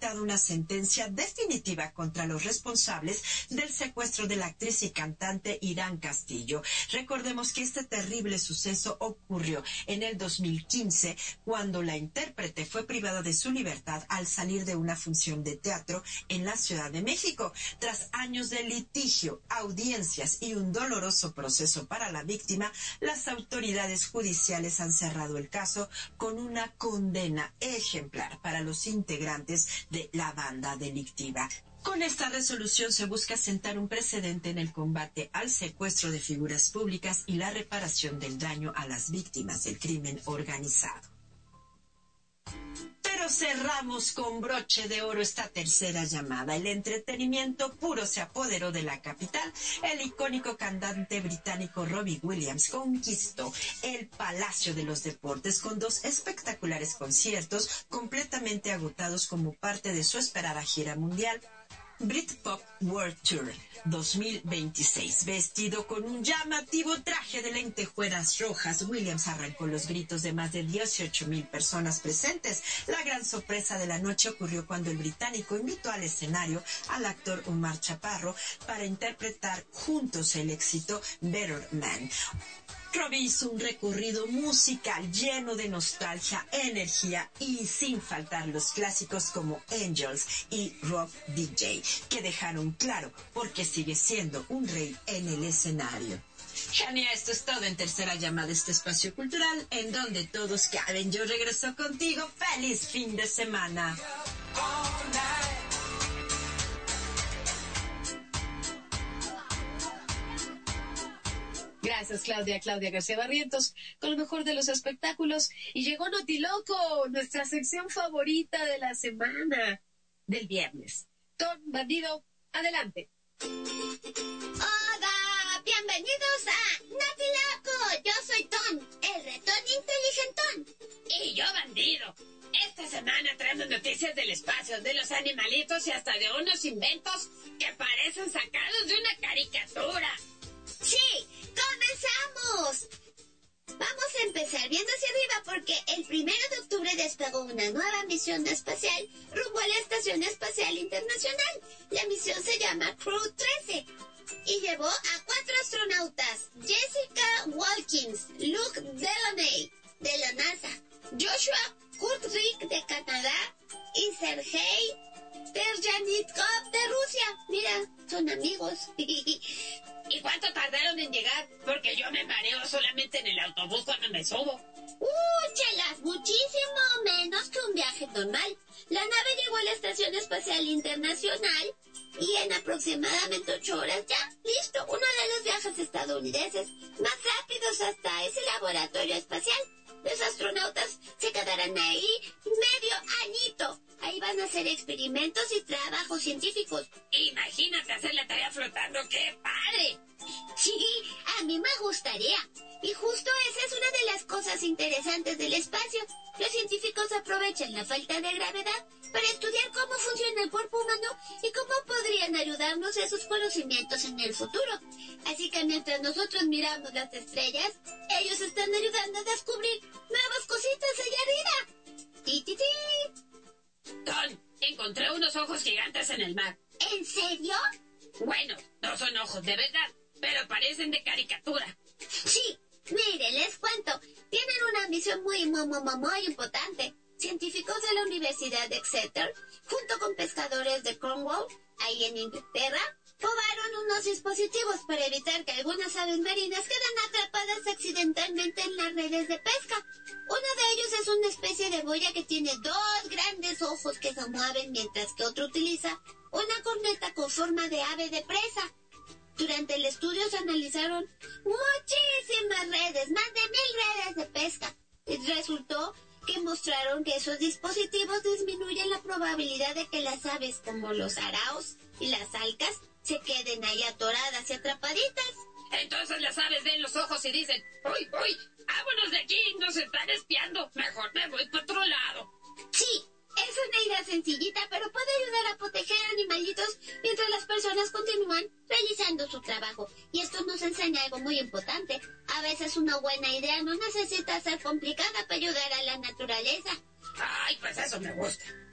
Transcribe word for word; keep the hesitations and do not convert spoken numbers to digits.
dictado una sentencia definitiva contra los responsables del secuestro de la actriz y cantante Irán Castillo. Recordemos que este terrible suceso ocurrió en el dos mil quince, cuando la intérprete fue privada de su libertad al salir de una función de teatro en la Ciudad de México. Tras años de litigio, audiencias y un doloroso proceso para la víctima, las autoridades judiciales han cerrado el caso con una condena ejemplar para los integrantes de la banda delictiva. Con esta resolución se busca sentar un precedente en el combate al secuestro de figuras públicas y la reparación del daño a las víctimas del crimen organizado. Pero cerramos con broche de oro esta tercera llamada. El entretenimiento puro se apoderó de la capital. El icónico cantante británico Robbie Williams conquistó el Palacio de los Deportes con dos espectaculares conciertos completamente agotados como parte de su esperada gira mundial Britpop World Tour dos mil veintiséis. Vestido con un llamativo traje de lentejuelas rojas, Williams arrancó los gritos de más de dieciocho mil personas presentes. La gran sorpresa de la noche ocurrió cuando el británico invitó al escenario al actor Omar Chaparro para interpretar juntos el éxito Better Man. Robbie hizo un recorrido musical lleno de nostalgia, energía y sin faltar los clásicos como Angels y Rock D J, que dejaron claro por qué sigue siendo un rey en el escenario. Jania, esto es todo en Tercera Llamada, este espacio cultural en donde todos caben. Yo regreso contigo. ¡Feliz fin de semana! Gracias, Claudia. Claudia García Barrientos, con lo mejor de los espectáculos. Y llegó Notiloco, nuestra sección favorita de la semana, del viernes. Ton, bandido, adelante. Hola, bienvenidos a Notiloco. Yo soy Ton, el ratón inteligentón. Y yo, bandido. Esta semana traemos noticias del espacio, de los animalitos y hasta de unos inventos que parecen sacados de una caricatura. ¡Sí! ¡Comenzamos! Vamos a empezar viendo hacia arriba porque el primero de octubre despegó una nueva misión espacial rumbo a la Estación Espacial Internacional. La misión se llama Crew trece y llevó a cuatro astronautas: Jessica Walkins, Luke Delaunay de la NASA, Joshua Kurtrik de Canadá y Sergei Terjanikov de Rusia. Mira, son amigos. ¿Y cuánto tardaron en llegar? Porque yo me mareo solamente en el autobús cuando me subo. ¡Uh, chelas! Muchísimo menos que un viaje normal. La nave llegó a la Estación Espacial Internacional y en aproximadamente ocho horas ya, listo, uno de los viajes estadounidenses más rápidos hasta ese laboratorio espacial. Los astronautas se quedarán ahí medio añito. Ahí van a hacer experimentos y trabajos científicos. Imagínate hacer la tarea flotando, ¡qué padre! Sí, a mí me gustaría. Y justo esa es una de las cosas interesantes del espacio. Los científicos aprovechan la falta de gravedad para estudiar cómo funciona el cuerpo humano y cómo podrían ayudarnos esos conocimientos en el futuro. Así que mientras nosotros miramos las estrellas, ellos están ayudando a descubrir nuevas cositas allá arriba. ¡Ti, ti, ti! Don, encontré unos ojos gigantes en el mar. ¿En serio? Bueno, no son ojos de verdad, pero parecen de caricatura. Sí, mire, les cuento. Tienen una misión muy, muy, muy, muy importante. Científicos de la Universidad de Exeter, junto con pescadores de Cornwall, ahí en Inglaterra, probaron unos dispositivos para evitar que algunas aves marinas queden atrapadas accidentalmente en las redes de pesca. Uno de ellos es una especie de boya que tiene dos grandes ojos que se mueven, mientras que otro utiliza una corneta con forma de ave de presa. Durante el estudio se analizaron muchísimas redes, más de mil redes de pesca. Y resultó que mostraron que esos dispositivos disminuyen la probabilidad de que las aves como los araos y las alcas se queden ahí atoradas y atrapaditas. Entonces las aves ven los ojos y dicen, uy, uy, vámonos de aquí, nos están espiando, mejor me voy para otro lado. Sí, es una idea sencillita, pero puede ayudar a proteger animalitos mientras las personas continúan realizando su trabajo. Y esto nos enseña algo muy importante. A veces una buena idea no necesita ser complicada para ayudar a la naturaleza. Ay, pues eso me gusta.